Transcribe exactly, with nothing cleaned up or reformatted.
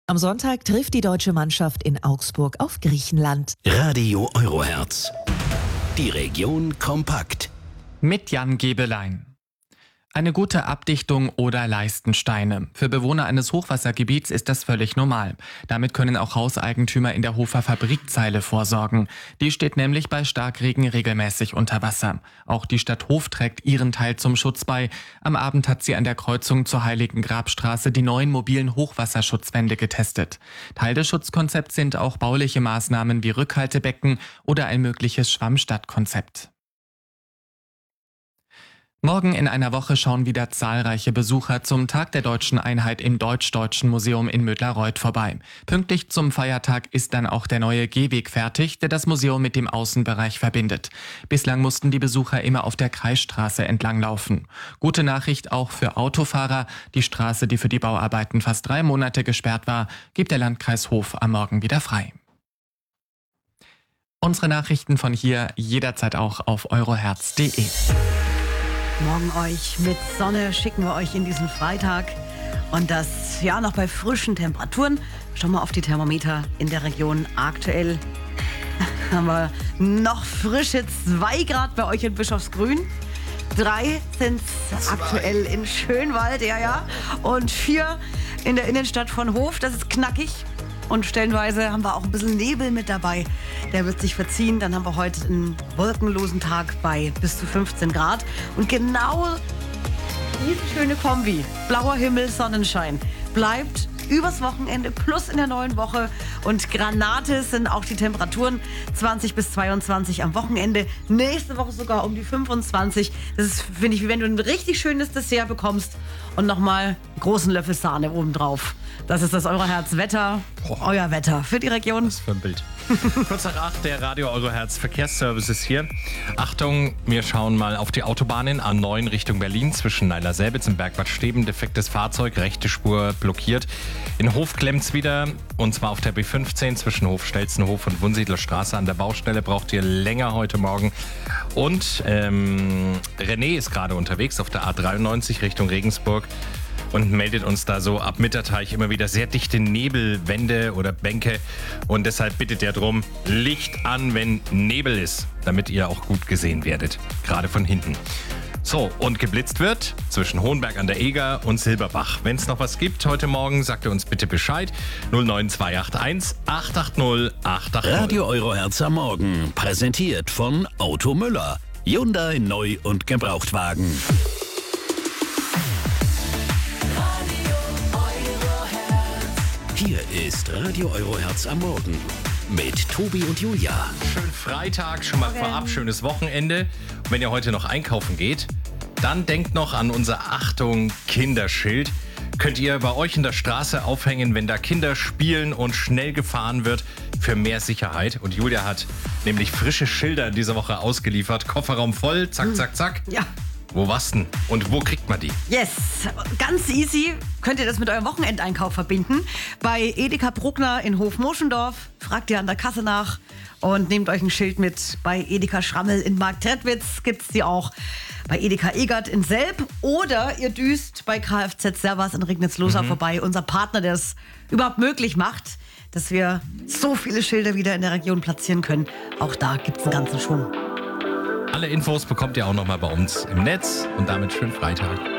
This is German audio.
Am Sonntag trifft die deutsche Mannschaft in Augsburg auf Griechenland. Radio Euroherz. Die Region kompakt. Mit Jan Gebelein. Eine gute Abdichtung oder Leistensteine. Für Bewohner eines Hochwassergebiets ist das völlig normal. Damit können auch Hauseigentümer in der Hofer Fabrikzeile vorsorgen. Die steht nämlich bei Starkregen regelmäßig unter Wasser. Auch die Stadt Hof trägt ihren Teil zum Schutz bei. Am Abend hat sie an der Kreuzung zur Heiligen Grabstraße die neuen mobilen Hochwasserschutzwände getestet. Teil des Schutzkonzepts sind auch bauliche Maßnahmen wie Rückhaltebecken oder ein mögliches Schwammstadtkonzept. Morgen in einer Woche schauen wieder zahlreiche Besucher zum Tag der Deutschen Einheit im Deutsch-Deutschen Museum in Mödlareuth vorbei. Pünktlich zum Feiertag ist dann auch der neue Gehweg fertig, der das Museum mit dem Außenbereich verbindet. Bislang mussten die Besucher immer auf der Kreisstraße entlanglaufen. Gute Nachricht auch für Autofahrer. Die Straße, die für die Bauarbeiten fast drei Monate gesperrt war, gibt der Landkreis Hof am Morgen wieder frei. Unsere Nachrichten von hier jederzeit auch auf euroherz punkt de. Morgen euch mit Sonne schicken wir euch in diesen Freitag. Und das ja noch bei frischen Temperaturen. Schauen wir auf die Thermometer in der Region. Aktuell haben wir noch frische zwei Grad bei euch in Bischofsgrün. Drei sind es aktuell in Schönwald, ja, ja. Und vier in der Innenstadt von Hof. Das ist knackig. Und stellenweise haben wir auch ein bisschen Nebel mit dabei. Der wird sich verziehen. Dann haben wir heute einen wolkenlosen Tag bei bis zu fünfzehn Grad. Und genau diese schöne Kombi, blauer Himmel, Sonnenschein, bleibt übers Wochenende plus in der neuen Woche. Und Granate sind auch die Temperaturen zwanzig bis zweiundzwanzig am Wochenende. Nächste Woche sogar um die fünfundzwanzig. Das ist, finde ich, wie wenn du ein richtig schönes Dessert bekommst und nochmal einen großen Löffel Sahne obendrauf. Das ist das Euroherz-Wetter, euer Wetter für die Region. Was für ein Bild. Kurz nach acht, der Radio Euroherz Verkehrsservice ist hier. Achtung, wir schauen mal auf die Autobahnen A neun Richtung Berlin zwischen Neiler-Selbitz und Bergbad Steben. Defektes Fahrzeug, rechte Spur blockiert. In Hof klemmt's wieder und zwar auf der B fünfzehn zwischen Hof-Stelzenhof und Wunsiedler An der Baustelle braucht ihr länger heute Morgen. Und ähm, René ist gerade unterwegs auf der A dreiundneunzig Richtung Regensburg und meldet uns da so ab Mitterteich immer wieder sehr dichte Nebelwände oder Bänke. Und deshalb bittet er drum, Licht an, wenn Nebel ist, damit ihr auch gut gesehen werdet, gerade von hinten. So, und geblitzt wird zwischen Hohenberg an der Eger und Silberbach. Wenn es noch was gibt heute Morgen, sagt ihr uns bitte Bescheid. null neun zwei acht eins acht acht null acht acht null. Radio Euroherz am Morgen, präsentiert von Auto Müller. Hyundai Neu- und Gebrauchtwagen. Hier ist Radio Euroherz am Morgen mit Tobi und Julia. Schönen Freitag, schon mal vorab, schönes Wochenende. Und wenn ihr heute noch einkaufen geht, dann denkt noch an unser Achtung Kinderschild. Könnt ihr bei euch in der Straße aufhängen, wenn da Kinder spielen und schnell gefahren wird, für mehr Sicherheit. Und Julia hat nämlich frische Schilder in dieser Woche ausgeliefert. Kofferraum voll, zack, zack, zack. Ja. Wo war's denn? Und wo kriegt man die? Yes, ganz easy könnt ihr das mit eurem Wochenendeinkauf verbinden. Bei Edeka Bruckner in Hof-Moschendorf fragt ihr an der Kasse nach und nehmt euch ein Schild mit. Bei Edeka Schrammel in Marktredwitz gibt's die auch. Bei Edeka Egert in Selb oder ihr düst bei Kfz Servas in Regnitz-Losau mhm. vorbei. Unser Partner, der es überhaupt möglich macht, dass wir so viele Schilder wieder in der Region platzieren können. Auch da gibt's einen ganzen Schwung. Alle Infos bekommt ihr auch noch mal bei uns im Netz und damit schönen Freitag.